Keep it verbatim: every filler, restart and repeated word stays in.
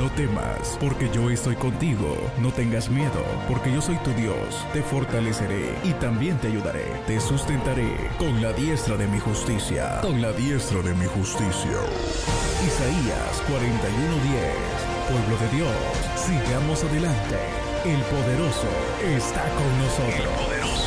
No temas, porque yo estoy contigo. No tengas miedo, porque yo soy tu Dios. Te fortaleceré y también te ayudaré. Te sustentaré con la diestra de mi justicia. Con la diestra de mi justicia. Isaías cuarenta y uno diez. Pueblo de Dios, sigamos adelante. El poderoso está con nosotros. El poderoso.